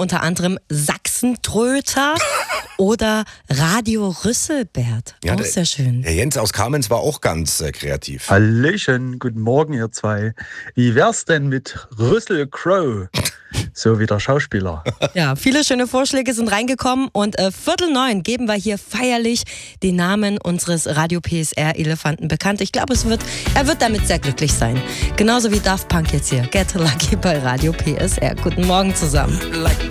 unter anderem Sachsentröter oder Radio Rüsselbert. Ja, auch sehr schön. Der Jens aus Kamenz war auch ganz kreativ. Hallöchen, guten Morgen ihr zwei. Wie wär's denn mit Russell Crowe? So wie der Schauspieler. Ja, viele schöne Vorschläge sind reingekommen und 8:45 geben wir hier feierlich den Namen unseres Radio PSR-Elefanten bekannt. Ich glaube, er wird damit sehr glücklich sein. Genauso wie Daft Punk jetzt hier. Get Lucky bei Radio PSR. Guten Morgen zusammen. Like